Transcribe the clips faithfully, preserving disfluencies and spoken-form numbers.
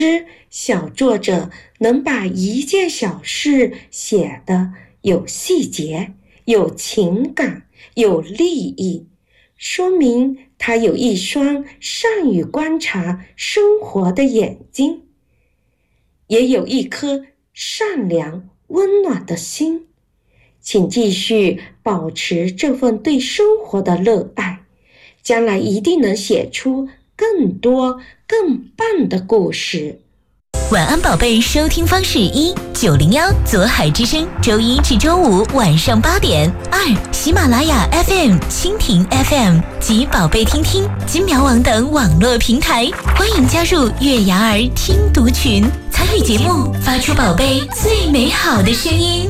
小作者能把一件小事写得有细节、有情感、有立意，说明他有一双善于观察生活的眼睛，也有一颗善良温暖的心。请继续保持这份对生活的热爱，将来一定能写出更多更棒的故事。 晚安宝贝收听方式：一九零幺左海之声，周一至周五晚上八点；二喜马拉雅 F M、蜻蜓 F M 及宝贝听听、金苗网等网络平台。欢迎加入月牙儿听读群，参与节目，发出宝贝最美好的声音。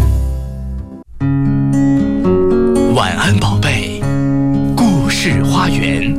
晚安宝贝，故事花园。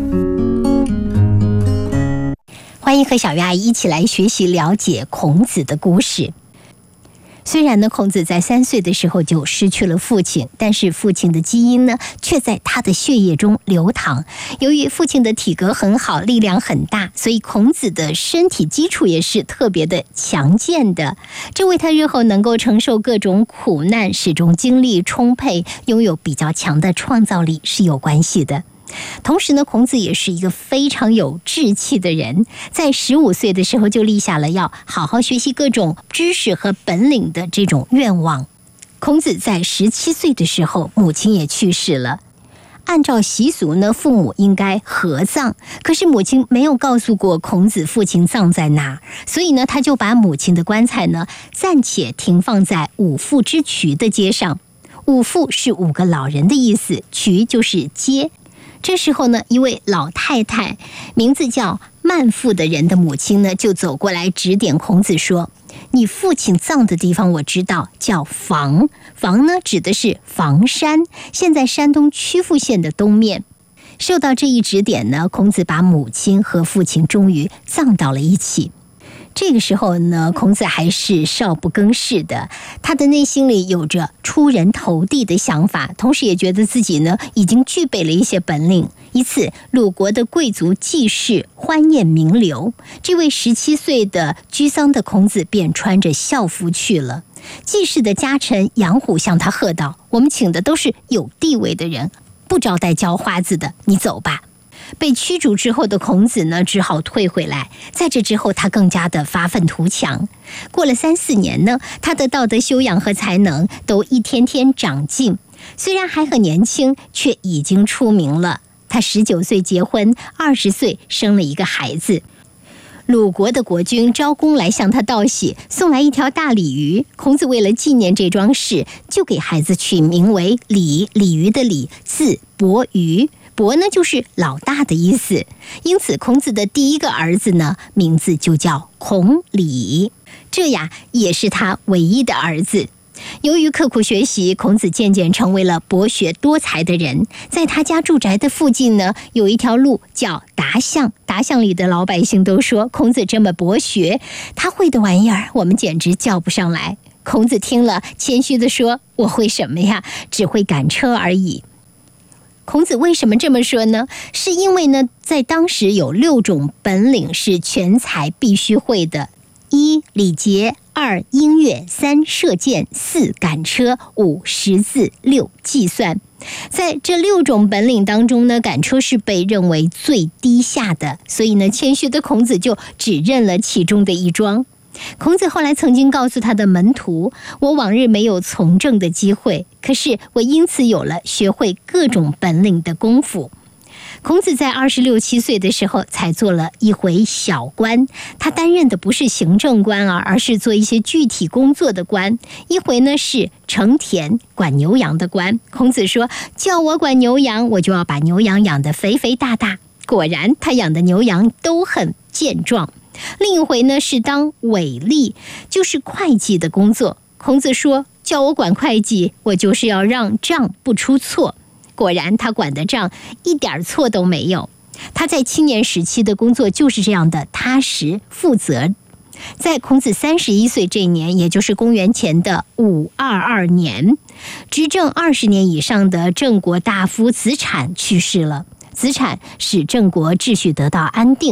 欢迎和小鱼阿姨一起来学习了解孔子的故事。虽然呢，孔子在三岁的时候就失去了父亲，但是父亲的基因呢，却在他的血液中流淌。由于父亲的体格很好，力量很大，所以孔子的身体基础也是特别的强健的。这为他日后能够承受各种苦难，始终精力充沛，拥有比较强的创造力是有关系的。同时呢，孔子也是一个非常有志气的人，在十五岁的时候就立下了要好好学习各种知识和本领的这种愿望。孔子在十七岁的时候，母亲也去世了。按照习俗呢，父母应该合葬，可是母亲没有告诉过孔子父亲葬在哪，所以呢，他就把母亲的棺材呢暂且停放在五父之渠的街上。五父是五个老人的意思，渠就是街。这时候呢，一位老太太，名字叫曼父的人的母亲呢，就走过来指点孔子说：“你父亲葬的地方我知道，叫房。房呢，指的是房山，现在山东曲阜县的东面。”受到这一指点呢，孔子把母亲和父亲终于葬到了一起。这个时候呢，孔子还是少不更事的，他的内心里有着出人头地的想法，同时也觉得自己呢已经具备了一些本领。一次，鲁国的贵族季氏欢宴名流，这位十七岁的居丧的孔子便穿着校服去了。季氏的家臣杨虎向他喝道：“我们请的都是有地位的人，不招待叫花子的，你走吧。”被驱逐之后的孔子呢，只好退回来。在这之后，他更加的发愤图强。过了三四年呢，他的道德修养和才能都一天天长进。虽然还很年轻，却已经出名了。他十九岁结婚，二十岁生了一个孩子。鲁国的国君昭公来向他道喜，送来一条大鲤鱼。孔子为了纪念这桩事，就给孩子取名为鲤，鲤鱼的鲤，字伯鱼。伯呢，就是老大的意思，因此孔子的第一个儿子呢，名字就叫孔鲤，这呀也是他唯一的儿子。由于刻苦学习，孔子渐渐成为了博学多才的人。在他家住宅的附近呢，有一条路叫达巷，达巷里的老百姓都说孔子这么博学，他会的玩意儿我们简直叫不上来。孔子听了，谦虚地说：“我会什么呀？只会赶车而已。”孔子为什么这么说呢？是因为呢，在当时有六种本领是全才必须会的：一礼节，二音乐，三射箭，四赶车，五识字，六计算。在这六种本领当中呢，赶车是被认为最低下的，所以呢，谦虚的孔子就只认了其中的一桩。孔子后来曾经告诉他的门徒：“我往日没有从政的机会，可是我因此有了学会各种本领的功夫。”孔子在二十六七岁的时候才做了一回小官，他担任的不是行政官啊，而是做一些具体工作的官。一回呢是承田管牛羊的官，孔子说：“叫我管牛羊，我就要把牛羊养得肥肥大大。”果然，他养的牛羊都很健壮。另一回呢是当伪吏，就是会计的工作。孔子说：“叫我管会计，我就是要让账不出错。”果然，他管的账一点错都没有。他在青年时期的工作就是这样的踏实负责。在孔子三十一岁这一年，也就是公元前的五二二年，执政二十年以上的郑国大夫子产去世了。子产使郑国秩序得到安定，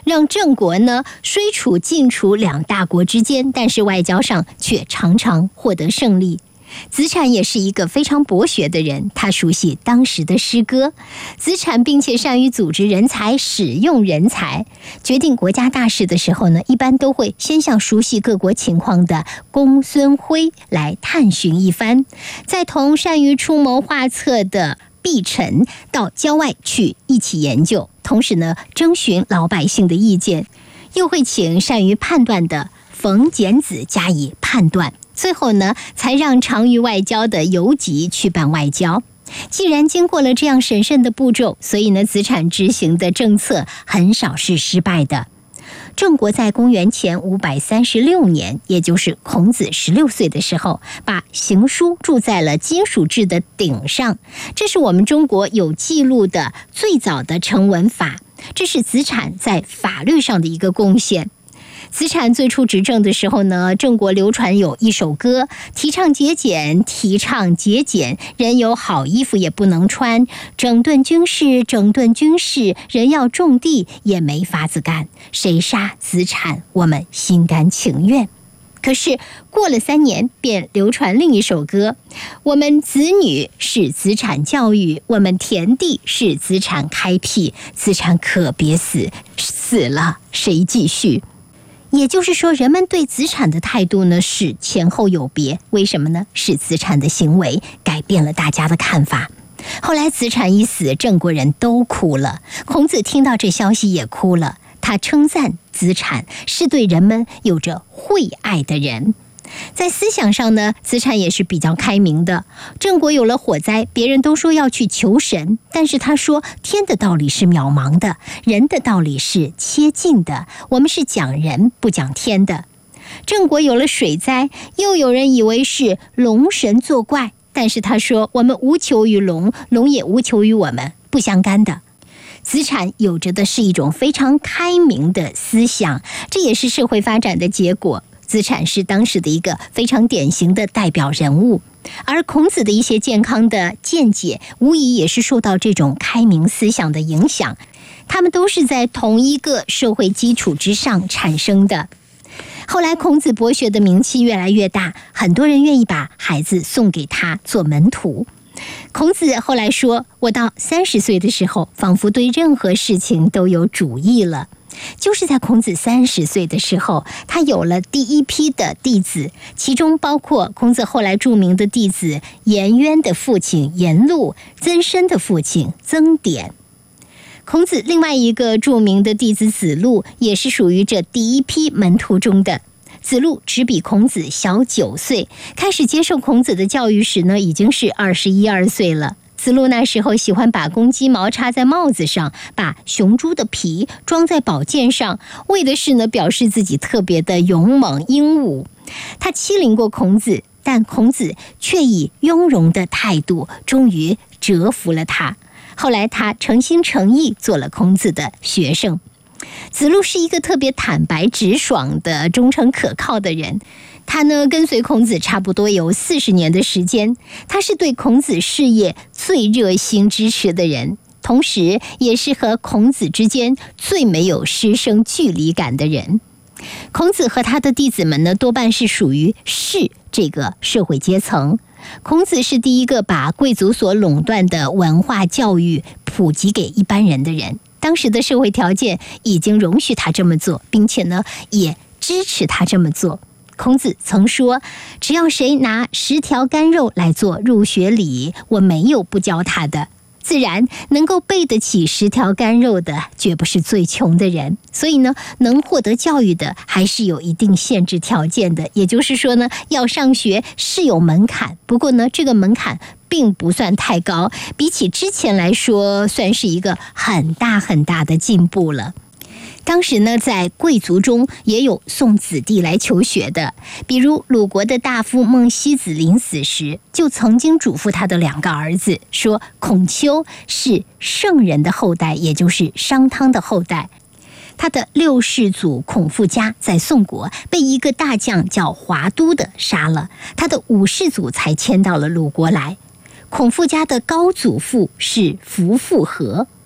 让郑国呢虽处晋楚两大国之间，但是外交上却常常获得胜利。子产也是一个非常博学的人，他熟悉当时的诗歌。子产并且善于组织人才、使用人才。决定国家大事的时候呢，一般都会先向熟悉各国情况的公孙辉来探寻一番，再同善于出谋划策的毕臣到郊外去一起研究，同时呢征询老百姓的意见，又会请善于判断的冯简子加以判断。最后呢，才让常于外交的游击去办外交。既然经过了这样审慎的步骤，所以呢，子产执行的政策很少是失败的。郑国在公元前五百三十六年，也就是孔子十六岁的时候，把行书铸在了金属制的鼎上，这是我们中国有记录的最早的成文法，这是子产在法律上的一个贡献。子产最初执政的时候呢，郑国流传有一首歌，提倡节俭，提倡节俭，人有好衣服也不能穿，整顿军事，整顿军事，人要种地也没法子干，谁杀子产，我们心甘情愿。可是过了三年，便流传另一首歌，我们子女是子产教育，我们田地是子产开辟，子产可别死，死了谁继续？也就是说，人们对子产的态度呢是前后有别。为什么呢？是子产的行为改变了大家的看法。后来子产一死，郑国人都哭了。孔子听到这消息也哭了，他称赞子产是对人们有着惠爱的人。在思想上呢，子产也是比较开明的。郑国有了火灾，别人都说要去求神，但是他说天的道理是渺茫的，人的道理是切近的，我们是讲人不讲天的。郑国有了水灾，又有人以为是龙神作怪，但是他说我们无求于龙，龙也无求于我们，不相干的。子产有着的是一种非常开明的思想，这也是社会发展的结果。子产是当时的一个非常典型的代表人物，而孔子的一些健康的见解，无疑也是受到这种开明思想的影响。他们都是在同一个社会基础之上产生的。后来孔子博学的名气越来越大，很多人愿意把孩子送给他做门徒。孔子后来说，我到三十岁的时候，仿佛对任何事情都有主意了。就是在孔子三十岁的时候，他有了第一批的弟子，其中包括孔子后来著名的弟子颜渊的父亲颜路，曾参的父亲曾点。孔子另外一个著名的弟子子路，也是属于这第一批门徒中的。子路只比孔子小九岁，开始接受孔子的教育时呢，已经是二十一二岁了。子路那时候喜欢把公鸡毛插在帽子上，把雄猪的皮装在宝剑上，为的是呢表示自己特别的勇猛英武。他欺凌过孔子，但孔子却以雍容的态度终于折服了他。后来他诚心诚意做了孔子的学生。子路是一个特别坦白直爽的忠诚可靠的人，他呢跟随孔子差不多有四十年的时间，他是对孔子事业最热心支持的人，同时也是和孔子之间最没有师生距离感的人。孔子和他的弟子们呢，多半是属于士这个社会阶层。孔子是第一个把贵族所垄断的文化教育普及给一般人的人。当时的社会条件已经容许他这么做，并且呢也支持他这么做。孔子曾说，只要谁拿十条干肉来做入学礼，我没有不教他的。自然能够背得起十条干肉的，绝不是最穷的人。所以呢，能获得教育的还是有一定限制条件的。也就是说呢，要上学是有门槛，不过呢，这个门槛并不算太高，比起之前来说，算是一个很大很大的进步了。当时呢，在贵族中也有送子弟来求学的，比如鲁国的大夫孟西子临死时，就曾经嘱咐他的两个儿子说，孔丘是圣人的后代，也就是商汤的后代。他的六世祖孔父家在宋国被一个大将叫华都的杀了，他的五世祖才迁到了鲁国来。孔父家的高祖父是伏复和，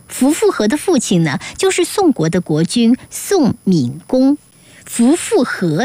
符复合的父亲呢，就是宋国的国君宋闵公。符复合